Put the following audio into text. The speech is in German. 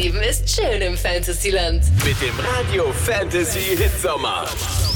Leben ist schön im Fantasyland. Mit dem Radio Fantasy Hitsommer.